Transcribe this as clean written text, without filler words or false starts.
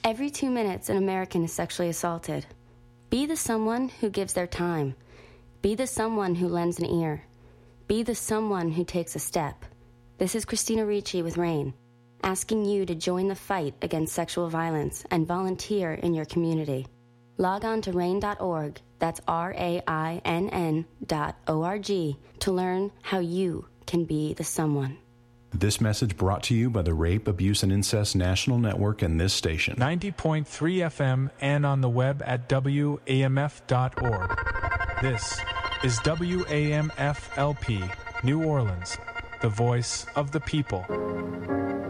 Every 2 minutes, an American is sexually assaulted. Be the someone who gives their time. Be the someone who lends an ear. Be the someone who takes a step. This is Christina Ricci with RAINN, asking you to join the fight against sexual violence and volunteer in your community. Log on to RAINN.org, that's RAINN.org, to learn how you can be the someone. This message brought to you by the Rape, Abuse, and Incest National Network and this station. 90.3 FM and on the web at WAMF.org. This is WAMF-LP, New Orleans, the voice of the people.